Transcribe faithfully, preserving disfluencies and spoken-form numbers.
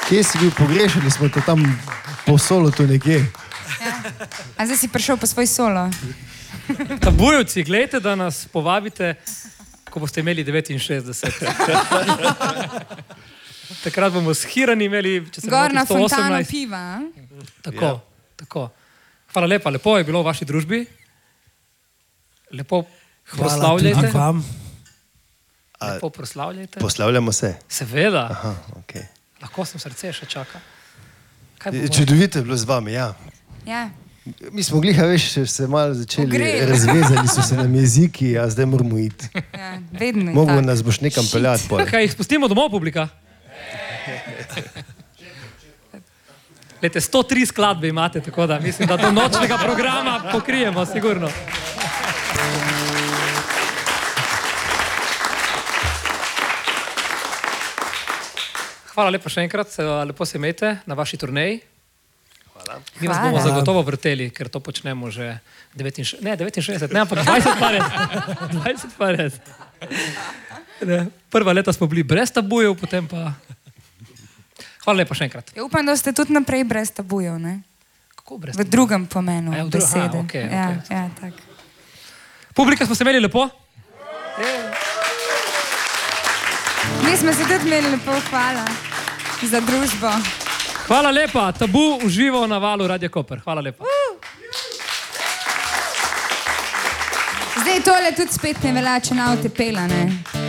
Kje si bil pogrešen, smo te tam po solo tu nekje. Ja. A zdaj si prišel po svoj solo. Tabujevci, gledajte, da nas povabite, ko boste imeli devetinšestdeset. Takrat bomo shirani imeli, če se Gor na sto osemnajst. fontano piva. Tako, ja. Tako. Hvala lepa, lepo je bilo v vaši družbi. Lepo proslavljajte. Hvala vam. Lepo proslavljajte. Poslavljamo se. Seveda. Aha, okay. Lahko sem srce še čaka. Čudovito je bilo z vami, ja. Ja. Mi smo gliha, veš, se malo začeli, Ogreli. razvezali so se nam jeziki, a zdaj moramo iti. Ja, vedno je Mogo tako. nas boš nekam peljati. pol. Kaj, jih spustimo domov, publika? Lete, sto tri skladbe imate, tako da mislim, da do nočnega programa pokrijemo, sigurno. Hvala lepa še enkrat, lepo se imejte na vaši turneji. Hvala. Mi vas bomo zagotovo vrteli, ker to počnemo že devetinšestdeset, ne, devetinšestdeset, ne, ampak dvajset pa res. dvajset pa res. Ne, prva leta smo bili brez tabujev, potem pa... Hvala lepa še enkrat. Ja, upam, da ste tudi naprej brez tabujev, ne? Kako brez V tabujev? drugem pomenu A ja, v dru- besede. aha, okej, Ja, okej. ja, tak. Publika, smo se imeli lepo? Mi smo se tudi imeli lepo, hvala za družbo. Hvala lepa, Tabu uživo na valu Radia Koper. Hvala lepa. Zdaj tole tudi spet ne velja, če na avte pela, ne?